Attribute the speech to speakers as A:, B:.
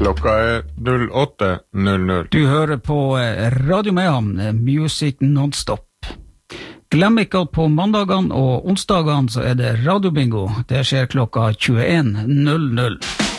A: Klokka 08:00.
B: Du hører på Radio Mayhem, Music Non-Stop. Glem ikke at på mandagene og onsdagene så det radiobingo. Det skjer klokka 21:00.